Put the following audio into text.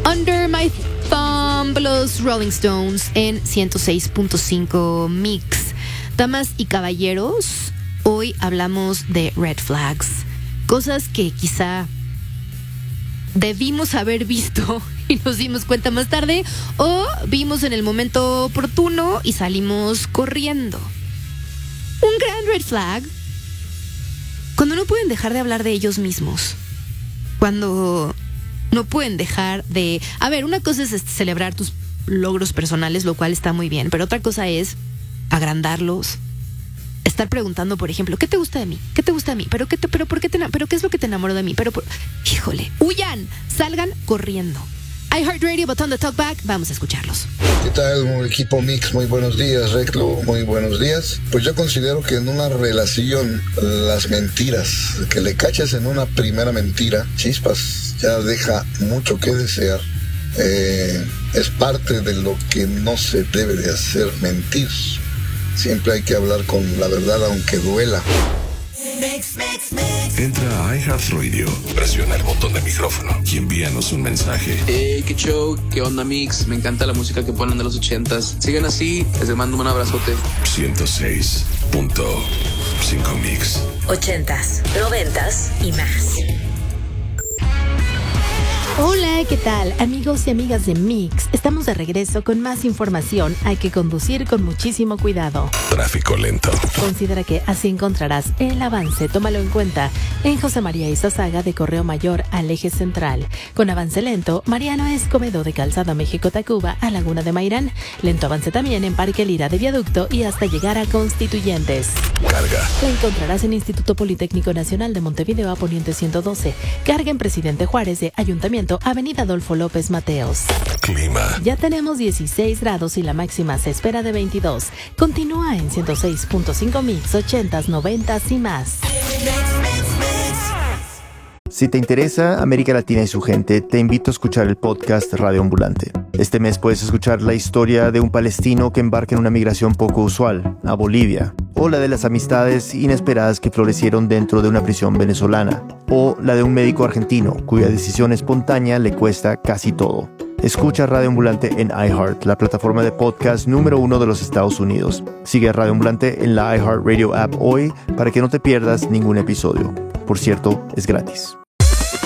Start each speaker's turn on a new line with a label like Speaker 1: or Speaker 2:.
Speaker 1: Under My Thumb, los Rolling Stones en 106.5 Mix. Damas y caballeros, hoy hablamos de red flags, cosas que quizá debimos haber visto y nos dimos cuenta más tarde, o vimos en el momento oportuno y salimos corriendo. Un gran red flag: cuando no pueden dejar de hablar de ellos mismos, cuando no pueden dejar de... A ver, una cosa es celebrar tus logros personales, lo cual está muy bien, pero otra cosa es agrandarlos. Estar preguntando, por ejemplo, ¿qué te gusta de mí? ¿Qué te gusta de mí? ¿Pero qué es lo que te enamoró de mí? Híjole, huyan, salgan corriendo. iHeartRadio, botón de talkback, vamos a escucharlos.
Speaker 2: ¿Qué tal, equipo Mix? Muy buenos días, Reclo, muy buenos días. Pues yo considero que en una relación las mentiras, que le caches en una primera mentira, chispas, ya deja mucho que desear. Es parte de lo que no se debe de hacer, mentir. Siempre hay que hablar con la verdad, aunque duela.
Speaker 3: Entra a iHeartRadio, presiona el botón de micrófono y envíanos un mensaje.
Speaker 4: Qué show, qué onda Mix, me encanta la música que ponen de los 80s. Sigan así, les mando un abrazote.
Speaker 3: 106.5 Mix.
Speaker 5: 80s, 90s y más.
Speaker 6: Hola, ¿qué tal? Amigos y amigas de Mix, estamos de regreso con más información. Hay que conducir con muchísimo cuidado.
Speaker 3: Tráfico lento.
Speaker 6: Considera que así encontrarás el avance, tómalo en cuenta, en José María Izazaga de Correo Mayor al Eje Central. Con avance lento, Mariano Escobedo de Calzada México-Tacuba a Laguna de Mairán. Lento avance también en Parque Lira de Viaducto y hasta llegar a Constituyentes.
Speaker 3: Carga.
Speaker 6: La encontrarás en Instituto Politécnico Nacional de Montevideo a Poniente 112. Carga en Presidente Juárez de Ayuntamiento, Avenida Adolfo López Mateos.
Speaker 3: Clima.
Speaker 6: Ya tenemos 16 grados y la máxima se espera de 22. Continúa en 106.5 Mix, 80s, 90s y más.
Speaker 7: Si te interesa América Latina y su gente, te invito a escuchar el podcast Radio Ambulante. Este mes puedes escuchar la historia de un palestino que embarca en una migración poco usual, a Bolivia, o la de las amistades inesperadas que florecieron dentro de una prisión venezolana, o la de un médico argentino cuya decisión espontánea le cuesta casi todo. Escucha Radio Ambulante en iHeart, la plataforma de podcast número 1 de los Estados Unidos. Sigue a Radio Ambulante en la iHeartRadio app hoy para que no te pierdas ningún episodio. Por cierto, es gratis.